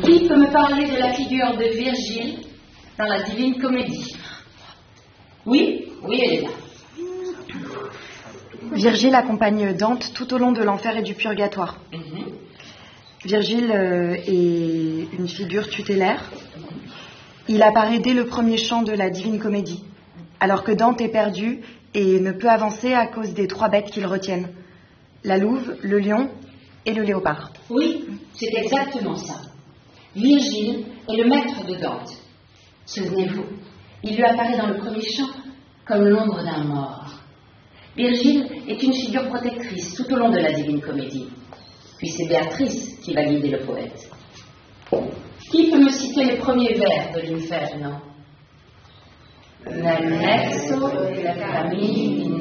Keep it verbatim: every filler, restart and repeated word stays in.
Qui peut me parler de la figure de Virgile dans la Divine Comédie? Oui, oui, elle est là. Virgile accompagne Dante tout au long de l'enfer et du purgatoire. Mm-hmm. Virgile euh, est une figure tutélaire. Il apparaît dès le premier chant de la Divine Comédie, alors que Dante est perdu et ne peut avancer à cause des trois bêtes qu'il retiennent: la louve, le lion et le léopard. Oui, c'est exactement ça. Virgile est le maître de Dante. Souvenez-vous, il lui apparaît dans le premier chant comme l'ombre d'un mort. Virgile est une figure protectrice tout au long de la Divine Comédie. Puis c'est Béatrice qui va guider le poète. Qui peut me citer les premiers vers de l'Inferno? Nel mezzo della famiglia